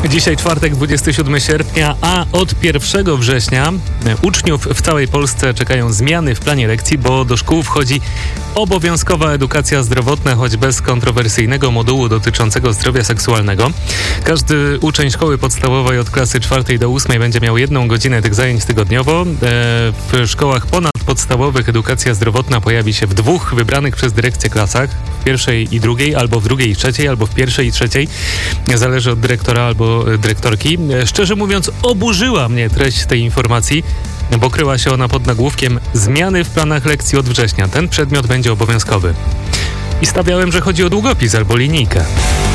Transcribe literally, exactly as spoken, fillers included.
Dzisiaj czwartek, dwudziestego siódmego sierpnia, a od pierwszego września uczniów w całej Polsce czekają zmiany w planie lekcji, bo do szkół wchodzi obowiązkowa edukacja zdrowotna, choć bez kontrowersyjnego modułu dotyczącego zdrowia seksualnego. Każdy uczeń szkoły podstawowej od klasy czwartej do ósmej będzie miał jedną godzinę tych zajęć tygodniowo. W szkołach ponadpodstawowych edukacja zdrowotna pojawi się w dwóch wybranych przez dyrekcję klasach, w pierwszej i drugiej, albo w drugiej i trzeciej, albo w pierwszej i trzeciej. Zależy od dyrektora albo dyrektorki. Szczerze mówiąc, oburzyła mnie treść tej informacji, bo kryła się ona pod nagłówkiem zmiany w planach lekcji od września. Ten przedmiot będzie obowiązkowy. I stawiałem, że chodzi o długopis albo linijkę.